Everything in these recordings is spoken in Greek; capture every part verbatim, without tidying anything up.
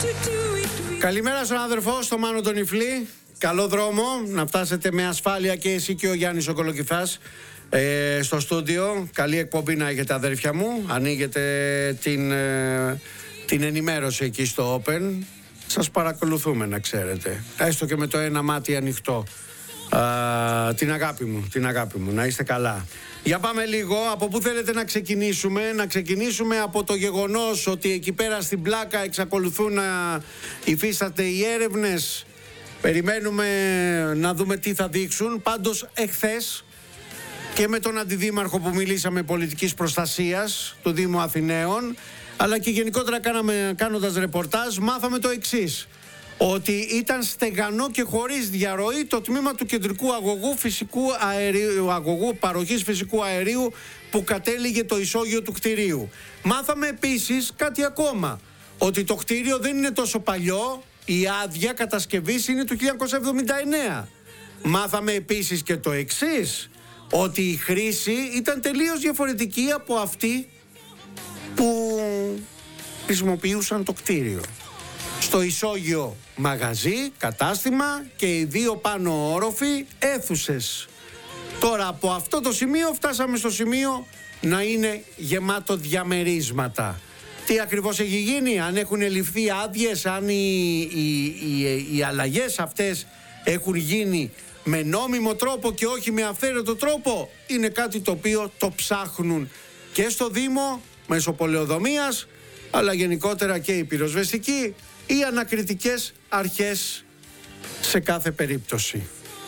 Καλημέρα στον αδερφό, στο Μάνο τον Ιφλή. Καλό δρόμο, να φτάσετε με ασφάλεια και εσύ και ο Γιάννης ο Κολοκυθάς ε, στο στούντιο. Καλή εκπομπή να έχετε, αδέρφια μου. Ανοίγετε την, ε, την ενημέρωση εκεί στο Open. Σας παρακολουθούμε, να ξέρετε. Έστω και με το ένα μάτι ανοιχτό. Α, την αγάπη μου, την αγάπη μου, να είστε καλά. Για πάμε λίγο, από πού θέλετε να ξεκινήσουμε? Να ξεκινήσουμε από το γεγονός ότι εκεί πέρα στην Πλάκα εξακολουθούν να υφίσταται οι έρευνες. Περιμένουμε να δούμε τι θα δείξουν. Πάντως εχθές και με τον αντιδήμαρχο που μιλήσαμε πολιτικής προστασίας του Δήμου Αθηναίων, αλλά και γενικότερα κάναμε, κάνοντας ρεπορτάζ, μάθαμε το εξής: ότι ήταν στεγανό και χωρίς διαρροή το τμήμα του κεντρικού αγωγού, φυσικού αερίου, αγωγού παροχής φυσικού αερίου που κατέληγε το ισόγειο του κτηρίου. Μάθαμε επίσης κάτι ακόμα, ότι το κτίριο δεν είναι τόσο παλιό, η άδεια κατασκευής είναι του χίλια εννιακόσια εβδομήντα εννέα. Μάθαμε επίσης και το εξής, ότι η χρήση ήταν τελείως διαφορετική από αυτή που χρησιμοποιούσαν το κτίριο. Στο ισόγειο μαγαζί, κατάστημα και οι δύο πάνω όροφοι αίθουσες. Τώρα από αυτό το σημείο φτάσαμε στο σημείο να είναι γεμάτο διαμερίσματα. Τι ακριβώς έχει γίνει, αν έχουν ληφθεί άδειες, αν οι, οι, οι, οι αλλαγές αυτές έχουν γίνει με νόμιμο τρόπο και όχι με αυθαίρετο τρόπο, είναι κάτι το οποίο το ψάχνουν και στο Δήμο μέσω πολεοδομίας, αλλά γενικότερα και οι πυροσβεστικοί, οι ανακριτικές αρχές σε κάθε περίπτωση.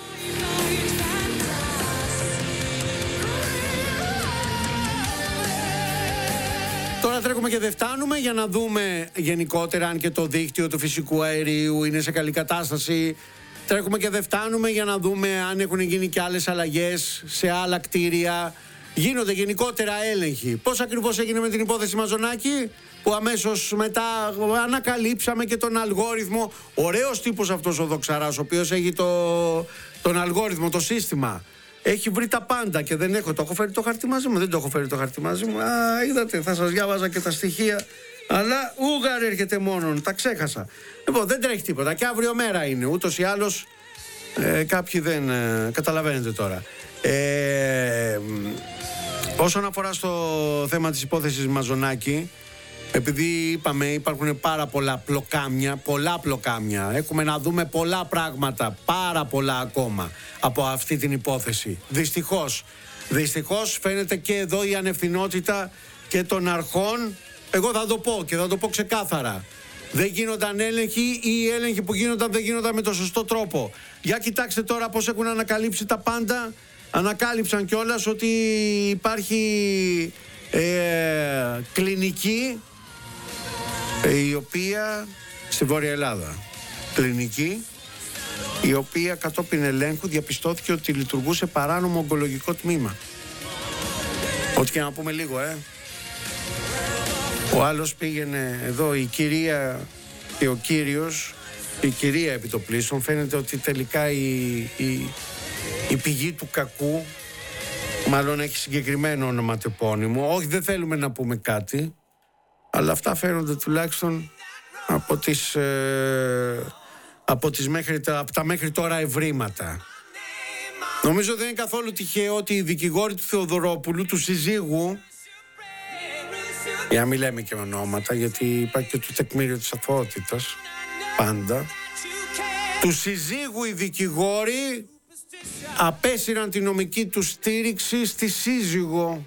Τώρα τρέχουμε και δεν φτάνουμε για να δούμε γενικότερα αν και το δίκτυο του φυσικού αερίου είναι σε καλή κατάσταση. Τρέχουμε και δεν φτάνουμε για να δούμε αν έχουν γίνει και άλλες αλλαγές σε άλλα κτίρια. Γίνονται γενικότερα έλεγχοι. Πώς ακριβώς έγινε με την υπόθεση Μαζονάκη, που αμέσως μετά ανακαλύψαμε και τον αλγόριθμο. Ωραίος τύπος αυτός ο Δοξαράς, ο οποίος έχει το, τον αλγόριθμο, το σύστημα. Έχει βρει τα πάντα και δεν έχω. Το έχω φέρει το χαρτί μαζί μου. Δεν το έχω φέρει το χαρτί μαζί μου. Α, είδατε, θα σας διάβαζα και τα στοιχεία. Αλλά ούγαρ έρχεται μόνον. Τα ξέχασα. Λοιπόν, δεν τρέχει τίποτα. Και αύριο μέρα είναι. Ούτως ή άλλως ε, κάποιοι δεν ε, καταλαβαίνετε τώρα. Ε, όσον αφορά στο θέμα της υπόθεσης Μαζονάκη, επειδή είπαμε υπάρχουν πάρα πολλά πλοκάμια, πολλά πλοκάμια, έχουμε να δούμε πολλά πράγματα, πάρα πολλά ακόμα από αυτή την υπόθεση. Δυστυχώς, δυστυχώς φαίνεται και εδώ η ανευθυνότητα και των αρχών. Εγώ θα το πω και θα το πω ξεκάθαρα. Δεν γίνονταν έλεγχοι ή οι έλεγχοι που γίνονταν δεν γίνονταν με το σωστό τρόπο. Για κοιτάξτε τώρα πώς έχουν ανακαλύψει τα πάντα. Ανακάλυψαν κιόλας ότι υπάρχει ε, κλινική η οποία στη Βόρεια Ελλάδα, κλινική η οποία κατόπιν ελέγχου διαπιστώθηκε ότι λειτουργούσε παράνομο ογκολογικό τμήμα. Ό,τι και να πούμε λίγο, ε. Ο άλλος πήγαινε εδώ, η κυρία και ο κύριος, η κυρία επιτοπλίστων, φαίνεται ότι τελικά η, η, η πηγή του κακού μάλλον έχει συγκεκριμένο ονοματεπώνυμο. Όχι, δεν θέλουμε να πούμε κάτι, αλλά αυτά φαίνονται τουλάχιστον από τις, ε, από, τις μέχρι, από τα μέχρι τώρα ευρήματα. Νομίζω δεν είναι καθόλου τυχαίο ότι οι δικηγόροι του Θεοδωρόπουλου, του συζύγου, για να μην λέμε και ονόματα, γιατί υπάρχει και το τεκμήριο της αθωότητας πάντα, του συζύγου οι δικηγόροι απέσυραν τη νομική του στήριξη στη σύζυγο.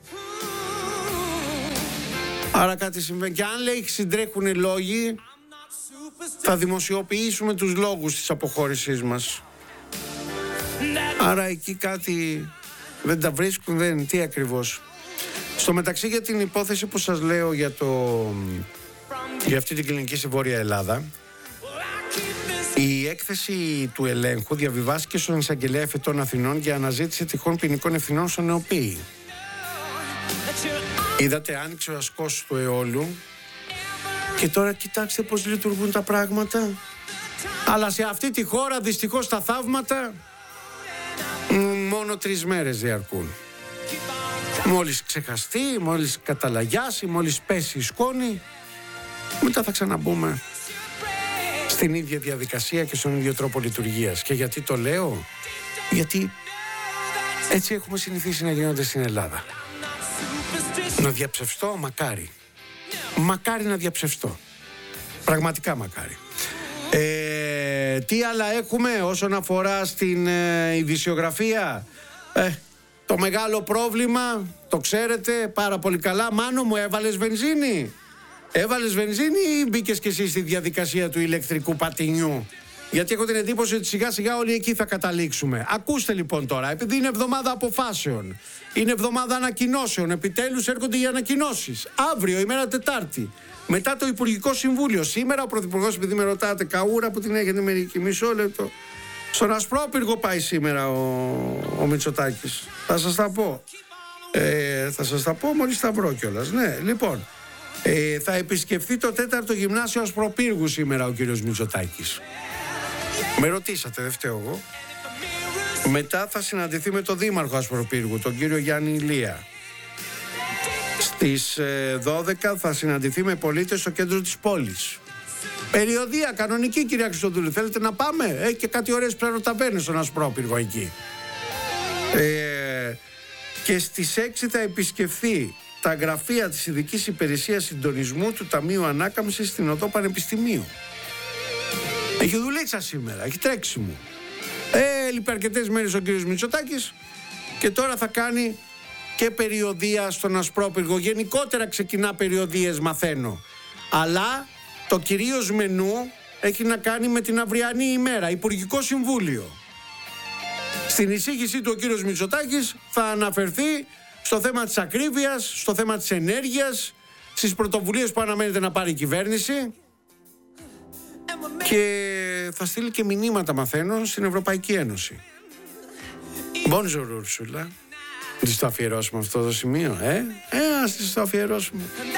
Άρα κάτι συμβαίνει. Και αν λέει συντρέχουν λόγοι, θα δημοσιοποιήσουμε τους λόγους της αποχώρησής μας. Άρα εκεί κάτι δεν τα βρίσκουν, δεν, τι ακριβώς. Στο μεταξύ, για την υπόθεση που σας λέω για, το, για αυτή την κλινική στη Βόρεια Ελλάδα, η έκθεση του ελέγχου διαβιβάστηκε στον εισαγγελέα εφετών Αθηνών για αναζήτηση τυχόν ποινικών ευθυνών στον ΝΕΟΠΗ. Είδατε, άνοιξε ο ασκός του αιώλου και τώρα κοιτάξτε πώς λειτουργούν τα πράγματα. Αλλά σε αυτή τη χώρα δυστυχώς τα θαύματα μόνο τρεις μέρες διαρκούν. Μόλις ξεχαστεί, μόλις καταλαγιάσει, μόλις πέσει η σκόνη, μετά θα ξαναμπούμε στην ίδια διαδικασία και στον ίδιο τρόπο λειτουργίας. Και γιατί το λέω? Γιατί έτσι έχουμε συνηθίσει να γίνονται στην Ελλάδα. Να διαψευστώ, μακάρι. Μακάρι να διαψευστώ. Πραγματικά μακάρι. Ε, τι άλλα έχουμε όσον αφορά στην ε, ειδησιογραφία? Ε, το μεγάλο πρόβλημα, το ξέρετε πάρα πολύ καλά. Μάνο μου, έβαλες βενζίνη? Έβαλες βενζίνη ή μπήκες κι εσύ στη διαδικασία του ηλεκτρικού πατινιού? Γιατί έχω την εντύπωση ότι σιγά σιγά όλοι εκεί θα καταλήξουμε. Ακούστε λοιπόν τώρα, επειδή είναι εβδομάδα αποφάσεων, είναι εβδομάδα ανακοινώσεων, επιτέλους έρχονται οι ανακοινώσεις. Αύριο, ημέρα Τετάρτη, μετά το Υπουργικό Συμβούλιο. Σήμερα ο Πρωθυπουργός, επειδή με ρωτάτε, καούρα που την έχετε μερική, μισό λεπτό. Στον Ασπρόπυργο πάει σήμερα ο, ο Μητσοτάκης. Θα σας τα πω. Ε, θα σας τα πω μόλις τα βρω κιόλας. Ναι, λοιπόν. Ε, θα επισκεφθεί το τέταρτο γυμνάσιο Ασπροπύργου σήμερα ο κύριος Μητσοτάκης. Με ρωτήσατε, δεν φταίω εγώ. Μετά θα συναντηθεί με τον δήμαρχο Ασπροπύργου, τον κύριο Γιάννη Ηλία. Στις ε, δώδεκα θα συναντηθεί με πολίτες στο κέντρο της πόλης. Περιοδία κανονική, κυρία Χριστοδούλου. Θέλετε να πάμε? Έχει και κάτι ωραίες πλανοταβέρνες στον Ασπρόπυργο εκεί. Ε, και στις έξι θα επισκεφθεί τα γραφεία της Ειδικής Υπηρεσίας Συντονισμού του Ταμείου Ανάκαμψης στην Οδό Πανεπιστημίου. Έχει δουλίτσα σήμερα, έχει τρέξιμο. Ε, λείπει αρκετές μέρες ο κύριος Μητσοτάκης και τώρα θα κάνει και περιοδία στον Ασπρόπυργο. Γενικότερα ξεκινά περιοδίες, μαθαίνω. Αλλά το κυρίως μενού έχει να κάνει με την αυριανή ημέρα, Υπουργικό Συμβούλιο. Στην εισήγησή του ο κύριος Μητσοτάκης θα αναφερθεί στο θέμα της ακρίβειας, στο θέμα της ενέργειας, στις πρωτοβουλίες που αναμένεται να πάρει η κυβέρνηση και θα στείλει και μηνύματα, μαθαίνω, στην Ευρωπαϊκή Ένωση. Bonjour, Ursula. Της το αφιερώσουμε αυτό το σημείο, ε? Ε, ας της το αφιερώσουμε.